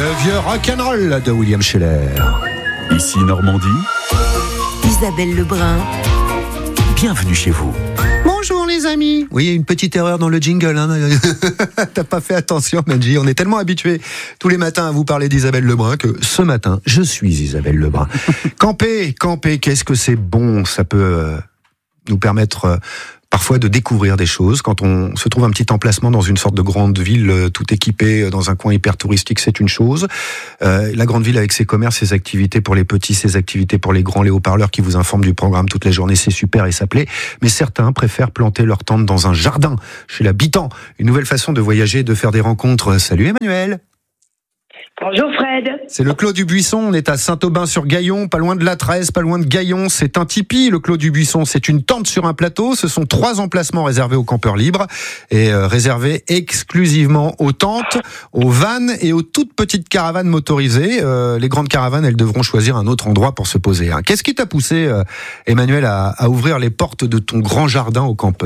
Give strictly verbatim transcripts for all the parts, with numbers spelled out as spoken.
Le vieux rock'n'roll de William Scheller. Ici Normandie. Isabelle Lebrun. Bienvenue chez vous. Bonjour les amis. Oui, il y a une petite erreur dans le jingle. Hein. T'as pas fait attention, Manji. On est tellement habitués tous les matins à vous parler d'Isabelle Lebrun que ce matin, je suis Isabelle Lebrun. Camper, camper, qu'est-ce que c'est bon. Ça peut euh, nous permettre... Euh, parfois de découvrir des choses. Quand on se trouve un petit emplacement dans une sorte de grande ville, euh, tout équipé, dans un coin hyper touristique, c'est une chose. Euh, la grande ville avec ses commerces, ses activités pour les petits, ses activités pour les grands, les haut-parleurs qui vous informent du programme toute la journée, c'est super et ça plaît. Mais certains préfèrent planter leur tente dans un jardin, chez l'habitant. Une nouvelle façon de voyager, de faire des rencontres. Salut Emmanuel. Bonjour Fred. C'est le Clos du Buisson, on est à Saint-Aubin-sur-Gaillon, pas loin de la Tresse, pas loin de Gaillon. C'est un tipi, le Clos du Buisson, c'est une tente sur un plateau. Ce sont trois emplacements réservés aux campeurs libres et euh, réservés exclusivement aux tentes, aux vannes et aux toutes petites caravanes motorisées. Euh, les grandes caravanes, elles devront choisir un autre endroit pour se poser. Hein. Qu'est-ce qui t'a poussé, euh, Emmanuel, à, à ouvrir les portes de ton grand jardin aux campeurs ?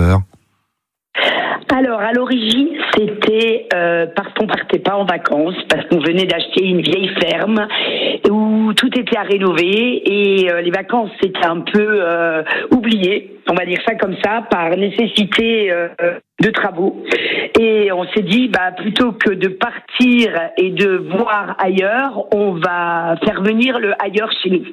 Alors, à l'origine, c'était euh, parce qu'on partait pas en vacances, parce qu'on venait d'acheter une vieille ferme où tout était à rénover et euh, les vacances c'était un peu euh, oublié, on va dire ça comme ça, par nécessité euh, de travaux. Et on s'est dit, bah plutôt que de partir et de voir ailleurs, on va faire venir le ailleurs chez nous.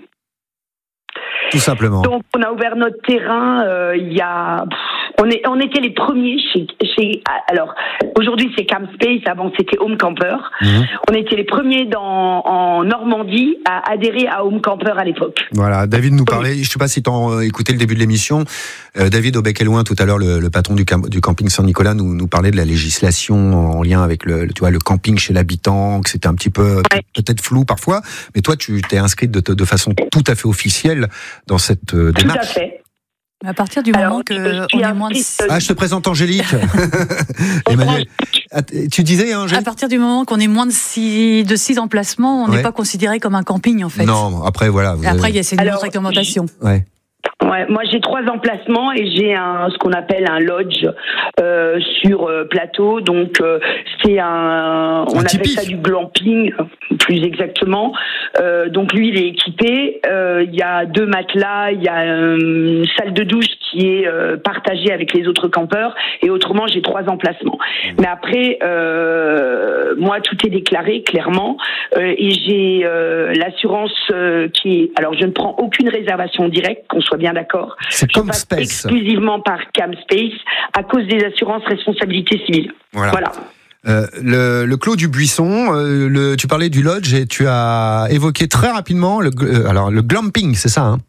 Tout simplement. Donc, on a ouvert notre terrain euh, il y a... Pff, on, est, on était les premiers chez... chez alors, aujourd'hui, c'est CamSpace. Avant, c'était Home Camper. Mmh. On était les premiers dans, en Normandie à adhérer à Home Camper à l'époque. Voilà, David nous parlait... Je ne sais pas si tu as écouté le début de l'émission. Euh, David Aubec-Elouin, tout à l'heure, le, le patron du, cam, du camping Saint-Nicolas, nous, nous parlait de la législation en lien avec le, tu vois, le camping chez l'habitant, que c'était un petit peu... Ouais. Peut-être flou parfois. Mais toi, tu t'es inscrite de, de façon tout à fait officielle dans cette euh, démarche. Tout à fait. À partir du Alors, moment que on est moins de... Ah, je te présente Angélique. Emmanuel, tu disais, hein, Angélique ? À partir du moment qu'on est moins de six, de six emplacements, on n'est ouais. pas considéré comme un camping, en fait. Non, après, voilà. Vous après, avez... il y a ces nouvelles réglementations. Ouais. Ouais, moi j'ai trois emplacements et j'ai un ce qu'on appelle un lodge euh, sur euh, plateau. Donc euh, c'est un, on un appelle tipi. Ça du glamping, plus exactement. Euh, donc lui il est équipé. Il euh, y a deux matelas, il y a une salle de douche qui est euh, partagée avec les autres campeurs et autrement j'ai trois emplacements. Mais après euh, moi tout est déclaré clairement euh, et j'ai euh, l'assurance euh, qui est. Alors je ne prends aucune réservation directe, qu'on soit bien d'accord. C'est comme Space. Exclusivement par CamSpace à cause des assurances responsabilité civile. Voilà. voilà. Euh, le, le Clos du Buisson, euh, le, tu parlais du lodge et tu as évoqué très rapidement le, euh, alors le glamping, c'est ça, hein ?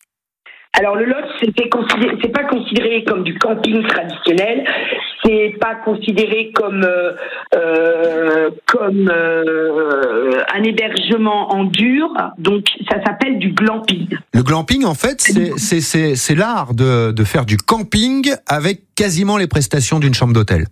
Alors le lodge, c'était considéré, c'est pas considéré comme du camping traditionnel, c'est pas considéré comme euh, euh, comme euh, un hébergement en dur, donc ça s'appelle du glamping. Le glamping, en fait, c'est c'est c'est, c'est l'art de de faire du camping avec quasiment les prestations d'une chambre d'hôtel.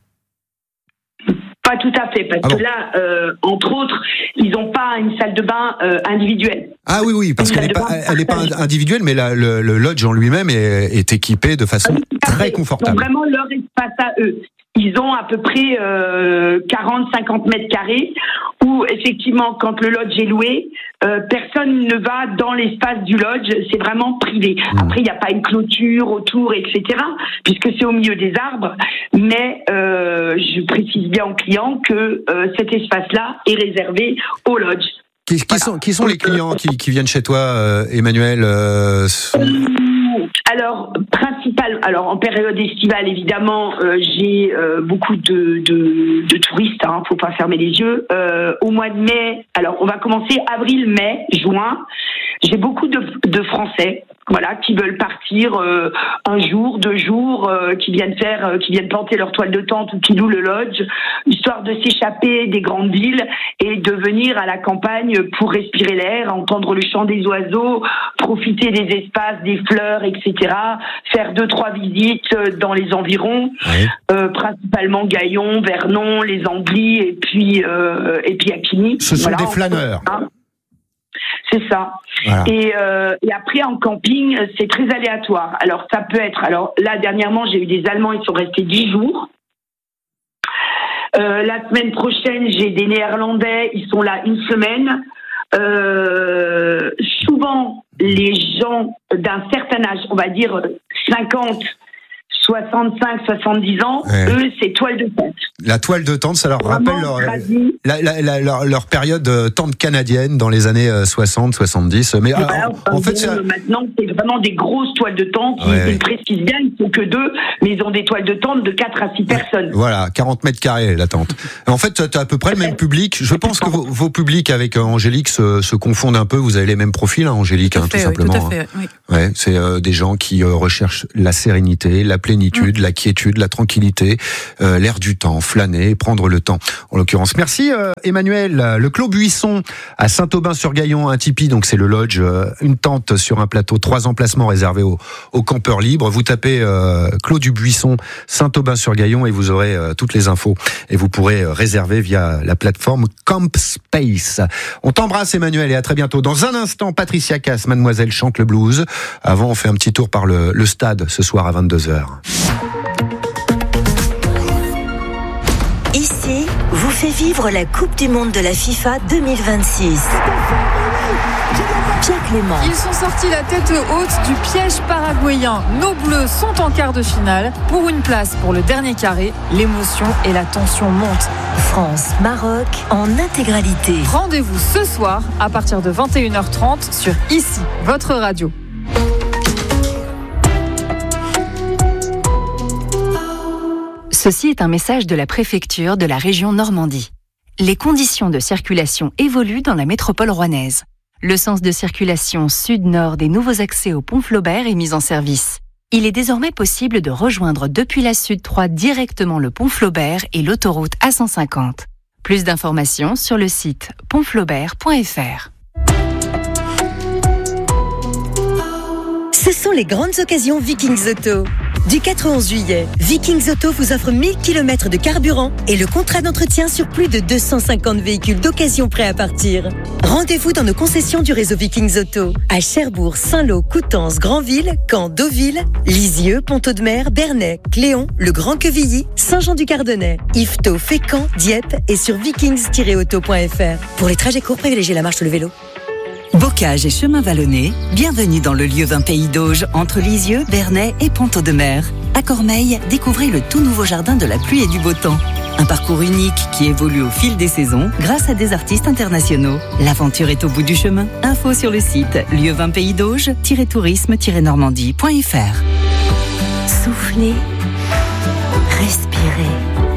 Pas tout à fait, parce ah bon. que là, euh, entre autres, ils n'ont pas une salle de bain euh, individuelle. Ah oui, oui, parce une qu'elle n'est pas, elle est pas individuelle, mais la, le, le lodge en lui-même est, est équipé de façon ah, très confortable. Ils ont vraiment leur espace à eux. Ils ont à peu près euh, quarante à cinquante mètres carrés où, effectivement, quand le lodge est loué, euh, personne ne va dans l'espace du lodge, c'est vraiment privé. Mmh. Après, il n'y a pas une clôture autour, et cetera, puisque c'est au milieu des arbres. Mais euh, je précise bien aux clients que euh, cet espace-là est réservé au lodge. Qui, qui, voilà. sont, qui sont les clients qui, qui viennent chez toi, euh, Emmanuel euh... Alors, principal, alors en période estivale, évidemment, euh, j'ai euh, beaucoup de, de, de touristes, hein, faut pas fermer les yeux. Euh, au mois de mai, alors on va commencer avril, mai, juin. J'ai beaucoup de, de Français, voilà, qui veulent partir euh, un jour, deux jours, euh, qui viennent faire, euh, qui viennent planter leur toile de tente ou qui louent le lodge, histoire de s'échapper des grandes villes et de venir à la campagne pour respirer l'air, entendre le chant des oiseaux, profiter des espaces, des fleurs, et cetera. Faire deux, trois visites dans les environs, oui. euh, principalement Gaillon, Vernon, les Anglys et puis euh, et puis Aquigny. Ce sont voilà, des flâneurs. Hein. C'est ça. Voilà. Et, euh, et après en camping, c'est très aléatoire. Alors ça peut être. Alors là dernièrement, j'ai eu des Allemands, ils sont restés dix jours. Euh, la semaine prochaine, j'ai des Néerlandais, ils sont là une semaine. Euh, souvent, les gens d'un certain âge, on va dire cinquante, soixante-cinq, soixante-dix ans, ouais. eux, c'est toile de tente. La toile de tente, ça leur Vraiment rappelle leur, la, la, la, leur, leur période euh, tente canadienne dans les années euh, soixante, soixante-dix. Mais voilà, euh, enfin, en fait, bon, c'est... maintenant, c'est vraiment des grosses toiles de tente. Ouais, ils, ouais. ils précisent bien, ils ne sont que deux, mais ils ont des toiles de tente de quatre à six personnes. Voilà, quarante mètres carrés, la tente. En fait, tu as à peu près le même public. Je pense que vos, vos publics avec Angélique se, se confondent un peu. Vous avez les mêmes profils, hein, Angélique, tout, hein, fait, tout simplement. Oui, tout à fait, oui. Ouais, c'est euh, des gens qui euh, recherchent la sérénité, la plénitude, mmh. la quiétude, la tranquillité, euh, l'air du temps, flâner, prendre le temps. En l'occurrence, merci euh, Emmanuel. Le Clos Buisson à Saint-Aubin-sur-Gaillon, un tipi, donc c'est le lodge, euh, une tente sur un plateau, trois emplacements réservés aux, aux campeurs libres. Vous tapez euh, Clos du Buisson, Saint-Aubin-sur-Gaillon et vous aurez euh, toutes les infos et vous pourrez euh, réserver via la plateforme Camp Space. On t'embrasse Emmanuel et à très bientôt. Dans un instant, Patricia Cass, Mademoiselle chante le blues. Avant, on fait un petit tour par le, le stade ce soir à vingt-deux heures. Ici, vous fait vivre la Coupe du Monde de la FIFA deux mille vingt-six. Pierre Clément. Ils sont sortis la tête haute du piège paraguayen. Nos Bleus sont en quart de finale. Pour une place pour le dernier carré, l'émotion et la tension montent. France-Maroc en intégralité. Rendez-vous ce soir à partir de vingt et une heures trente sur Ici, votre radio. Ceci est un message de la préfecture de la région Normandie. Les conditions de circulation évoluent dans la métropole rouennaise. Le sens de circulation sud-nord des nouveaux accès au pont Flaubert est mis en service. Il est désormais possible de rejoindre depuis la Sud trois directement le pont Flaubert et l'autoroute A cent cinquante. Plus d'informations sur le site pont flaubert point f r. Ce sont les grandes occasions Vikings Auto. Du quatre au onze juillet, Vikings Auto vous offre mille kilomètres de carburant et le contrat d'entretien sur plus de deux cent cinquante véhicules d'occasion prêts à partir. Rendez-vous dans nos concessions du réseau Vikings Auto à Cherbourg, Saint-Lô, Coutances, Granville, Caen, Deauville, Lisieux, Pont-Audemer, Bernay, Cléon, Le Grand-Quevilly, Saint-Jean-du-Cardonnais, Yvetot, Fécamp, Dieppe et sur vikings tiret auto point f r. Pour les trajets courts, privilégiez la marche ou le vélo. Bocage et chemin vallonné, bienvenue dans le lieu vingt Pays d'Auge, entre Lisieux, Bernay et Pont-Audemer. À Cormeilles, découvrez le tout nouveau jardin de la pluie et du beau temps. Un parcours unique qui évolue au fil des saisons grâce à des artistes internationaux. L'aventure est au bout du chemin. Info sur le site lieu vingt Pays d'Auge, tourisme normandie point f r. Soufflez, respirez.